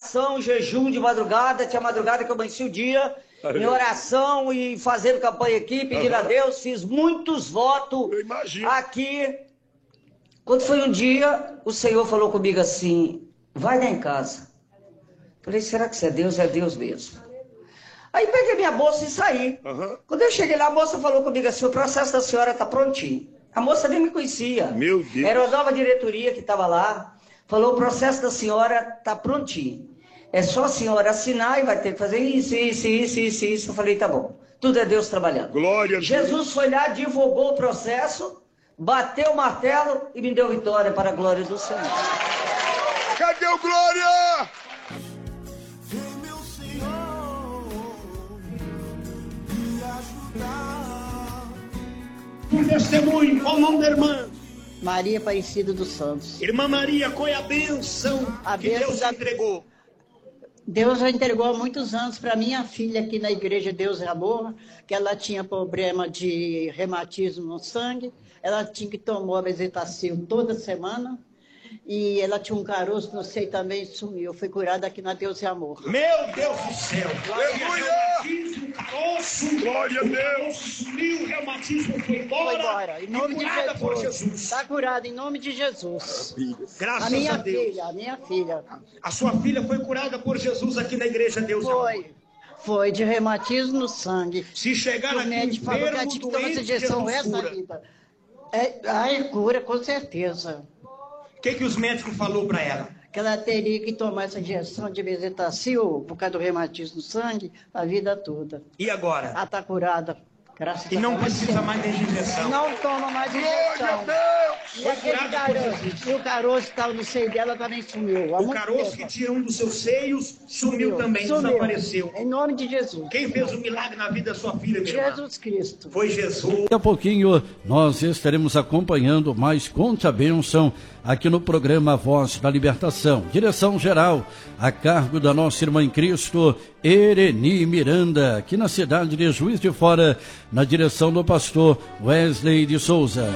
oração, jejum de madrugada, tinha madrugada que eu amanheci o dia, em oração e fazendo campanha aqui, pedindo a Deus, fiz muitos votos aqui. Quando foi um dia, o Senhor falou comigo assim, vai lá em casa. Falei, será que isso é Deus? É Deus mesmo. Aí peguei minha bolsa e saí. Quando eu cheguei lá, a moça falou comigo assim, o processo da senhora está prontinho. A moça nem me conhecia. Meu Deus. Era a nova diretoria que estava lá. Falou, o processo da senhora está prontinho. É só a senhora assinar e vai ter que fazer isso. Eu falei, tá bom. Tudo é Deus trabalhando. Glória a Deus. Jesus foi lá, divulgou o processo, bateu o martelo e me deu vitória para a glória do Senhor. Cadê o Glória? Um testemunho, qual o nome da irmã? Maria Aparecida dos Santos. Irmã Maria, qual é a bênção que Deus entregou? Deus já entregou há muitos anos para minha filha aqui na igreja Deus é Amor, que ela tinha problema de reumatismo no sangue, ela tinha que tomar bezetacil toda semana, e ela tinha um caroço, não sei, também sumiu. Foi curada aqui na Deus é Amor. Meu Deus do céu! Aleluia! Caroço, glória a Deus! Sumiu, o reumatismo foi embora. Em nome de Jesus. Por Jesus. Está curada em nome de Jesus. Graças a minha a Deus. filha, a minha filha. A sua filha foi curada por Jesus aqui na igreja Deus é Amor. Foi de reumatismo no sangue. Se chegar aqui, o médico falou que ela tinha que tomar essa injeção o resto da vida. Cura, com certeza. O que os médicos falaram para ela? Que ela teria que tomar essa injeção de bezetacil por causa do reumatismo no sangue a vida toda. E agora? Ela está curada. Graças a Deus. E não precisa mais de injeção. Não toma mais injeção. E aquele caroço, o caroço que estava no seio dela também sumiu. O caroço que tinha um dos seus seios sumiu também, desapareceu. Em nome de Jesus. Quem fez o milagre na vida da sua filha, meu irmão? Jesus Cristo. Foi Jesus. Daqui a pouquinho nós estaremos acompanhando mais Conte a Bênção aqui no programa Voz da Libertação. Direção geral a cargo da nossa irmã em Cristo, Ereni Miranda, aqui na cidade de Juiz de Fora, na direção do pastor Wesley de Souza.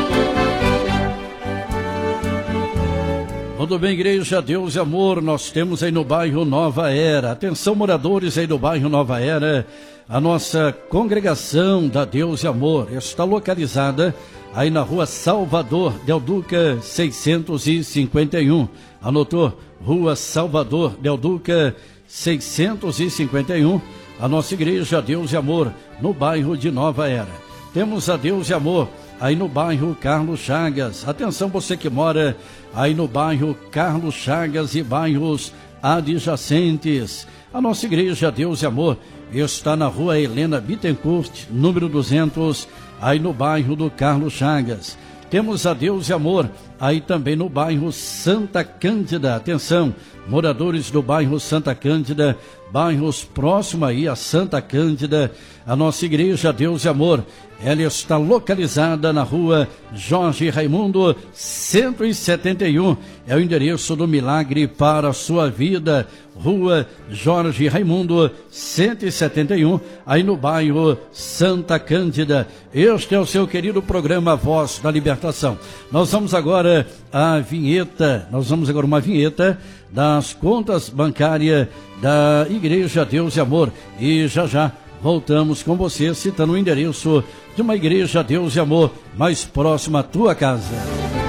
Tudo bem, igreja Deus e Amor, nós temos aí no bairro Nova Era. Atenção, moradores aí do bairro Nova Era, a nossa congregação da Deus e Amor está localizada aí na rua Salvador Del Duca 651. Anotou? Rua Salvador Del Duca 651. A nossa igreja Deus e Amor no bairro de Nova Era. Temos a Deus e Amor aí no bairro Carlos Chagas. Atenção, você que mora aí no bairro Carlos Chagas e bairros adjacentes. A nossa igreja Deus e Amor está na rua Helena Bittencourt, número 200, aí no bairro do Carlos Chagas. Temos a Deus e Amor aí também no bairro Santa Cândida. Atenção, moradores do bairro Santa Cândida, bairros próximos aí a Santa Cândida, a nossa igreja Deus e Amor, ela está localizada na rua Jorge Raimundo 171, é o endereço do milagre para a sua vida, rua Jorge Raimundo 171, aí no bairro Santa Cândida. Este é o seu querido programa Voz da Libertação. Nós vamos agora uma vinheta das contas bancárias da Igreja Deus e Amor, e já voltamos com você citando o endereço de uma Igreja Deus e Amor mais próxima à tua casa.